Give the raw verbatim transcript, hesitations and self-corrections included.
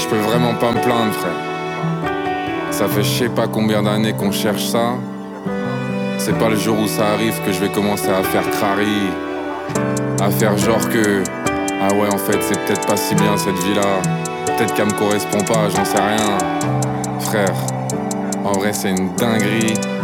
je peux vraiment pas me plaindre, frère. Ça fait je sais pas combien d'années qu'on cherche ça. C'est pas le jour où ça arrive que je vais commencer à faire crari, à faire genre que ah ouais, en fait c'est peut-être pas si bien cette vie-là. Peut-être qu'elle me correspond pas, j'en sais rien. Frère, en vrai c'est une dinguerie.